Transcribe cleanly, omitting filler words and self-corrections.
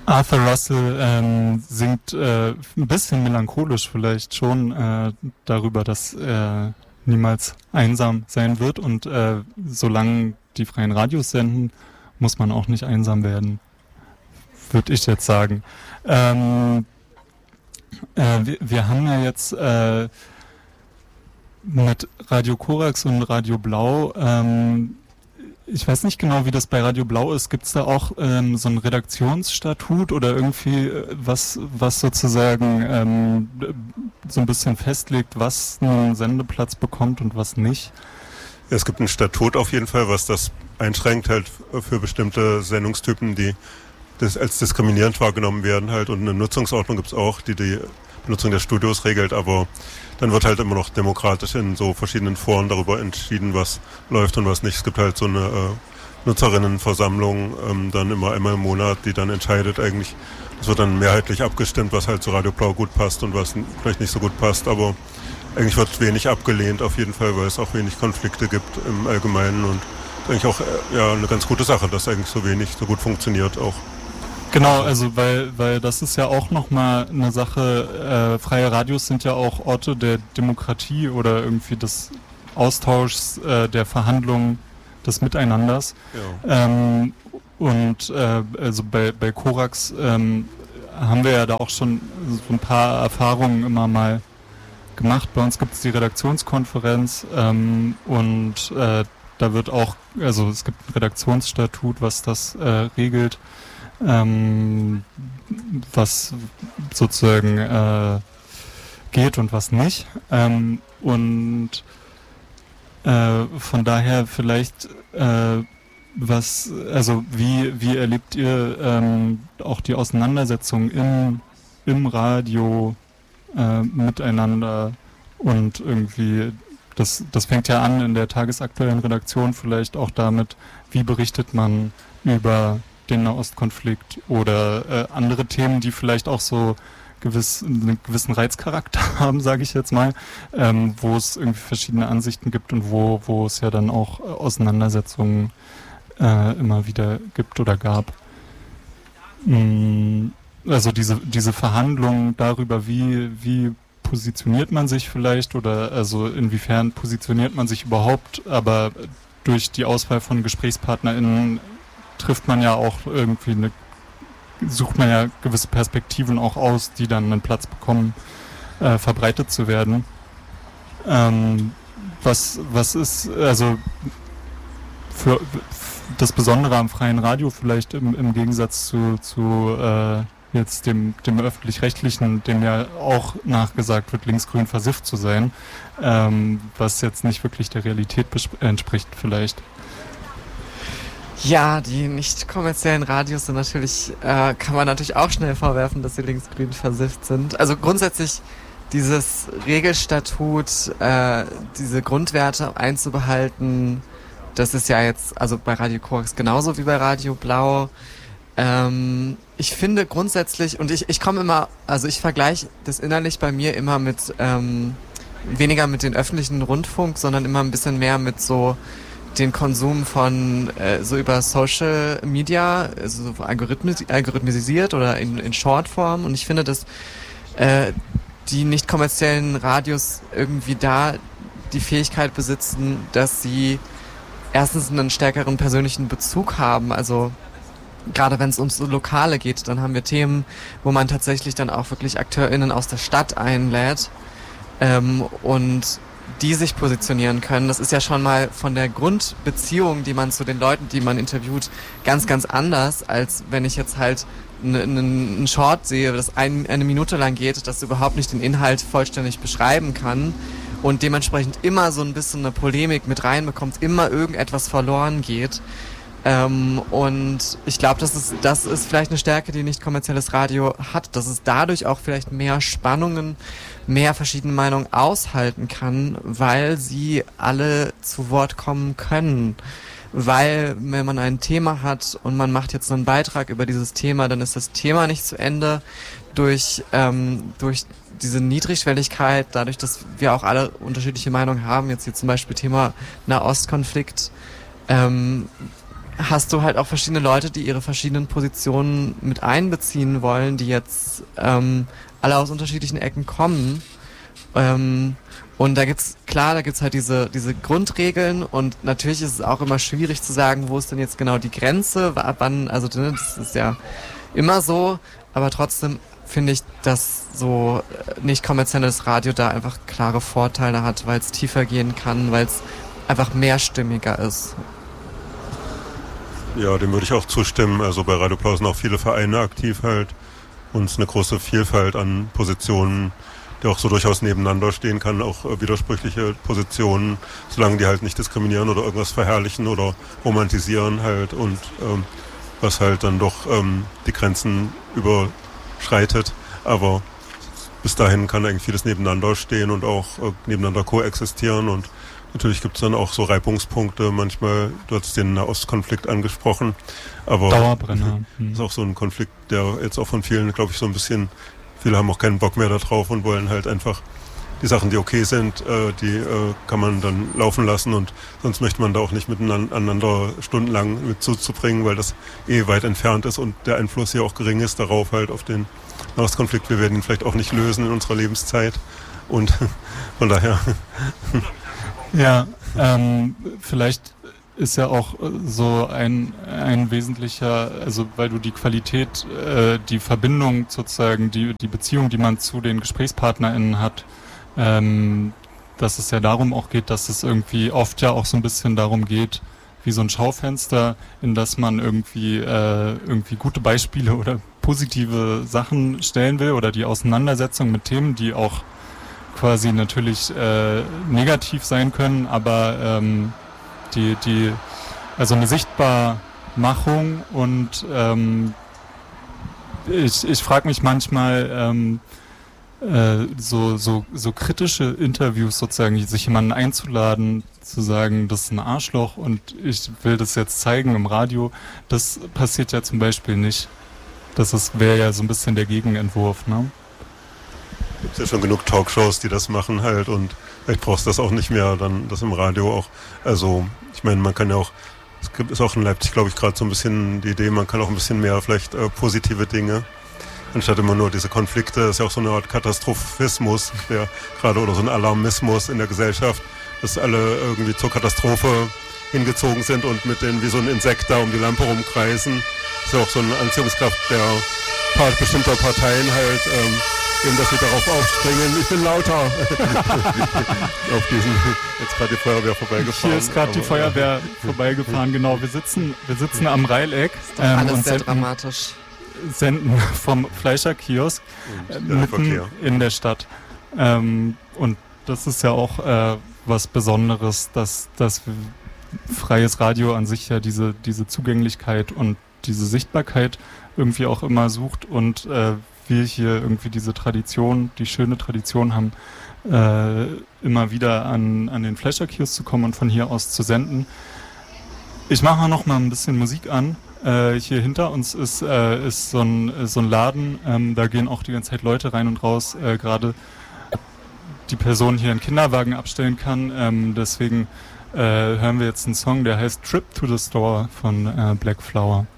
Arthur Russell singt ein bisschen melancholisch vielleicht schon darüber, dass er niemals einsam sein wird und solange die freien Radios senden, muss man auch nicht einsam werden, würde ich jetzt sagen. Wir haben ja jetzt mit Radio Korax und Radio Blau, ich weiß nicht genau, wie das bei Radio Blau ist. Gibt es da auch so ein Redaktionsstatut oder irgendwie was sozusagen so ein bisschen festlegt, was einen Sendeplatz bekommt und was nicht? Ja, es gibt ein Statut auf jeden Fall, was das einschränkt halt für bestimmte Sendungstypen, die das als diskriminierend wahrgenommen werden halt, und eine Nutzungsordnung gibt es auch, die die Benutzung der Studios regelt, aber dann wird halt immer noch demokratisch in so verschiedenen Foren darüber entschieden, was läuft und was nicht. Es gibt halt so eine Nutzerinnenversammlung, dann immer einmal im Monat, die dann entscheidet eigentlich. Es wird dann mehrheitlich abgestimmt, was halt zu Radio Blau gut passt und was vielleicht nicht so gut passt, aber eigentlich wird wenig abgelehnt auf jeden Fall, weil es auch wenig Konflikte gibt im Allgemeinen und eigentlich auch eine ganz gute Sache, dass eigentlich so wenig so gut funktioniert auch. Genau, also weil das ist ja auch nochmal eine Sache, freie Radios sind ja auch Orte der Demokratie oder irgendwie des Austauschs, der Verhandlungen, des Miteinanders. Ja. Also bei Korax haben wir ja da auch schon so ein paar Erfahrungen immer mal gemacht. Bei uns gibt es die Redaktionskonferenz und da wird auch, also es gibt ein Redaktionsstatut, was das regelt. Was sozusagen geht und was nicht. Und von daher vielleicht wie erlebt ihr auch die Auseinandersetzung im Radio miteinander und irgendwie das fängt ja an in der tagesaktuellen Redaktion vielleicht auch damit, wie berichtet man über den Nahostkonflikt oder andere Themen, die vielleicht auch so einen gewissen Reizcharakter haben, sage ich jetzt mal, wo es irgendwie verschiedene Ansichten gibt und wo es ja dann auch Auseinandersetzungen immer wieder gibt oder gab. Also diese Verhandlungen darüber, wie positioniert man sich vielleicht oder also inwiefern positioniert man sich überhaupt, aber durch die Auswahl von GesprächspartnerInnen trifft man ja auch irgendwie sucht man ja gewisse Perspektiven auch aus, die dann einen Platz bekommen, verbreitet zu werden. Was ist also für das Besondere am freien Radio vielleicht im Gegensatz zu jetzt dem öffentlich-rechtlichen, dem ja auch nachgesagt wird, linksgrün versifft zu sein, was jetzt nicht wirklich der Realität entspricht vielleicht. Ja, die nicht kommerziellen Radios sind natürlich, kann man natürlich auch schnell vorwerfen, dass sie linksgrün versifft sind. Also grundsätzlich dieses Regelstatut, diese Grundwerte einzubehalten, das ist ja jetzt, also bei Radio Korax genauso wie bei Radio Blau. Ich finde grundsätzlich, und ich komme immer, also ich vergleiche das innerlich bei mir immer mit, weniger mit den öffentlichen Rundfunk, sondern immer ein bisschen mehr mit so den Konsum von so über Social Media, also so algorithmisiert oder in Shortform. Und ich finde, dass die nicht kommerziellen Radios irgendwie da die Fähigkeit besitzen, dass sie erstens einen stärkeren persönlichen Bezug haben. Also gerade wenn es ums Lokale geht, dann haben wir Themen, wo man tatsächlich dann auch wirklich AkteurInnen aus der Stadt einlädt und die sich positionieren können. Das ist ja schon mal von der Grundbeziehung, die man zu den Leuten, die man interviewt, ganz, ganz anders, als wenn ich jetzt halt einen Short sehe, das eine Minute lang geht, das überhaupt nicht den Inhalt vollständig beschreiben kann und dementsprechend immer so ein bisschen eine Polemik mit reinbekommt, immer irgendetwas verloren geht. Und ich glaube, das ist vielleicht eine Stärke, die nicht kommerzielles Radio hat, dass es dadurch auch vielleicht mehr Spannungen, mehr verschiedene Meinungen aushalten kann, weil sie alle zu Wort kommen können. Weil, wenn man ein Thema hat und man macht jetzt einen Beitrag über dieses Thema, dann ist das Thema nicht zu Ende durch diese Niedrigschwelligkeit, dadurch, dass wir auch alle unterschiedliche Meinungen haben, jetzt hier zum Beispiel Thema Nahostkonflikt, hast du halt auch verschiedene Leute, die ihre verschiedenen Positionen mit einbeziehen wollen, die jetzt alle aus unterschiedlichen Ecken kommen. Und da gibt's halt diese Grundregeln und natürlich ist es auch immer schwierig zu sagen, wo ist denn jetzt genau die Grenze, ab wann, also das ist ja immer so, aber trotzdem finde ich, dass so nicht kommerzielles Radio da einfach klare Vorteile hat, weil es tiefer gehen kann, weil es einfach mehrstimmiger ist. Ja, dem würde ich auch zustimmen. Also bei Radio Blau sind auch viele Vereine aktiv halt und es ist eine große Vielfalt an Positionen, die auch so durchaus nebeneinander stehen kann, auch widersprüchliche Positionen, solange die halt nicht diskriminieren oder irgendwas verherrlichen oder romantisieren halt und was halt dann doch die Grenzen überschreitet. Aber bis dahin kann eigentlich vieles nebeneinander stehen und auch nebeneinander koexistieren und natürlich gibt es dann auch so Reibungspunkte manchmal, du hast den Nahostkonflikt angesprochen, aber Dauerbrenner. Ist auch so ein Konflikt, der jetzt auch von vielen, glaube ich, so ein bisschen, viele haben auch keinen Bock mehr darauf und wollen halt einfach die Sachen, die okay sind, die kann man dann laufen lassen und sonst möchte man da auch nicht miteinander stundenlang mit zuzubringen, weil das weit entfernt ist und der Einfluss hier auch gering ist darauf halt auf den Nahostkonflikt. Wir werden ihn vielleicht auch nicht lösen in unserer Lebenszeit und von daher... Ja, vielleicht ist ja auch so ein wesentlicher, also weil du die Qualität, die Verbindung sozusagen, die Beziehung, die man zu den GesprächspartnerInnen hat, dass es ja darum auch geht, dass es irgendwie oft ja auch so ein bisschen darum geht, wie so ein Schaufenster, in das man irgendwie gute Beispiele oder positive Sachen stellen will oder die Auseinandersetzung mit Themen, die auch quasi natürlich negativ sein können, aber also eine Sichtbarmachung und ich frage mich manchmal so kritische Interviews sozusagen, sich jemanden einzuladen, zu sagen, das ist ein Arschloch und ich will das jetzt zeigen im Radio, das passiert ja zum Beispiel nicht. Wäre ja so ein bisschen der Gegenentwurf, ne? Gibt es ja schon genug Talkshows, die das machen halt und vielleicht brauchst du das auch nicht mehr, dann das im Radio auch. Also ich meine, man kann ja auch, ist auch in Leipzig, glaube ich, gerade so ein bisschen die Idee, man kann auch ein bisschen mehr vielleicht positive Dinge, anstatt immer nur diese Konflikte. Das ist ja auch so eine Art Katastrophismus, der gerade oder so ein Alarmismus in der Gesellschaft, dass alle irgendwie zur Katastrophe hingezogen sind und mit denen wie so ein Insekt da um die Lampe rumkreisen. Das ist ja auch so eine Anziehungskraft der bestimmter Parteien halt, eben, dass sie darauf aufspringen. Ich bin lauter. Auf diesen, jetzt gerade die Feuerwehr vorbeigefahren. Hier ist gerade die Feuerwehr vorbeigefahren, genau. Wir sitzen am Reileck. Alles sehr dramatisch. Senden vom Fleischerkiosk mitten in der Stadt. Und das ist ja auch was Besonderes, dass freies Radio an sich ja diese Zugänglichkeit und diese Sichtbarkeit irgendwie auch immer sucht und wir hier irgendwie diese Tradition, die schöne Tradition haben, immer wieder an den Fleischerkiosk zu kommen und von hier aus zu senden. Ich mache mal noch mal ein bisschen Musik an. Hier hinter uns ist so ein Laden, da gehen auch die ganze Zeit Leute rein und raus, gerade die Person hier einen Kinderwagen abstellen kann. Deswegen hören wir jetzt einen Song, der heißt Trip to the Store von Black Flower.